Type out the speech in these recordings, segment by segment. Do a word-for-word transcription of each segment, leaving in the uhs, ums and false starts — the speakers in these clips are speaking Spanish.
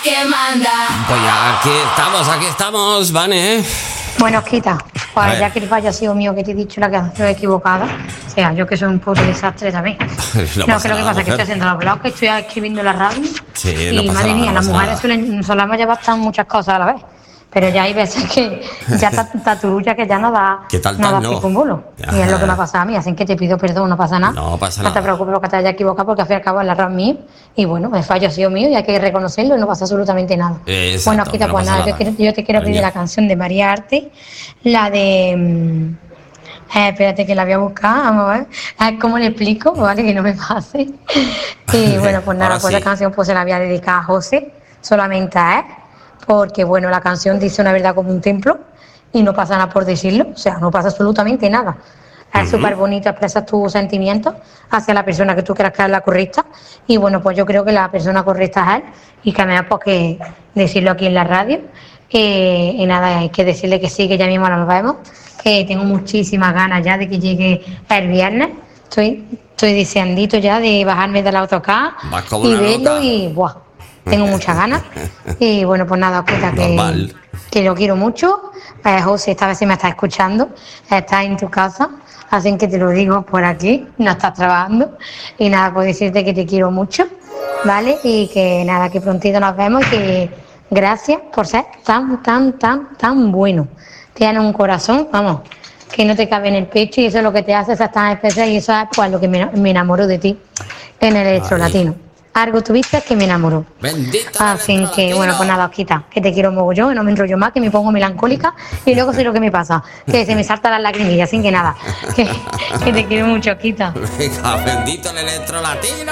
que manda. Pues ya, aquí estamos, aquí estamos, Vane. Bueno, Osquita, pues ya que el fallo ha sido mío que te he dicho la canción equivocada, o sea, yo que soy un puto desastre también. No, No, pasa que lo que nada, pasa es que mujer. estoy haciendo los blogs, que estoy escribiendo en la radio. Sí, y no pasa madre nada, mía, no las pasa mujeres nada. suelen, solemos llevar tan muchas cosas a la vez. Pero ya hay veces que ya está ta turulla que ya no da, Que tal, no tal, da no. pico un bolo. Ajá. Y es lo que me ha pasado a mí, así que te pido perdón, no pasa nada. No pasa No te nada. preocupes porque te haya equivocado, porque al fin y al cabo el error mío. Y bueno, el fallo ha sido mío y hay que reconocerlo y no pasa absolutamente nada. Exacto, bueno, Osquita, no pues pasa nada, yo, nada. quiero- yo te quiero pedir Cariño. la canción de María Arte, la de... mm, eh, espérate que la voy a buscar, vamos a ver. A ver cómo le explico, ¿vale? Que no me pase. Y bueno, pues nada, Ahora pues sí. la canción pues se la voy a dedicar a José, solamente a él, porque bueno, la canción dice una verdad como un templo y no pasa nada por decirlo, o sea, no pasa absolutamente nada. Es súper bonito expresar tus sentimientos hacia la persona que tú creas que es la correcta. Y bueno, pues yo creo que la persona correcta es él y que me da pues que decirlo aquí en la radio. Eh, y nada, hay que decirle que sí, que ya mismo nos vemos, que tengo muchísimas ganas ya de que llegue el viernes. Estoy, estoy deseandito ya de bajarme del autocar Vas como y una verlo loca. y ¡buah! Tengo muchas ganas. Y bueno, pues nada, Osquita, que, Normal. que lo quiero mucho. Eh, José, esta vez sí me está escuchando, está en tu casa, así que te lo digo por aquí, no estás trabajando. Y nada, pues decirte que te quiero mucho, ¿vale? Y que nada, que prontito nos vemos y que gracias por ser tan, tan, tan, tan bueno. Tienes un corazón, vamos, que no te cabe en el pecho y eso es lo que te hace ser tan especial y eso es pues lo que me, me enamoró de ti en el electro Ay. latino. Algo tuviste que me enamoró. Bendito. Así Electro que, Latino. bueno, pues nada, Osquita, que te quiero mogollón, no me enrollo más, que me pongo melancólica y luego sé lo que me pasa, que se me saltan las lagrimillas, así que nada, que, que te quiero mucho, Osquita. Venga, bendito el electro latino.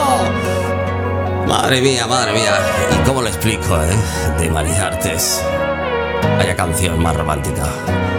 Madre mía, madre mía. ¿Y cómo lo explico, eh? De María Artes. Vaya canción más romántica.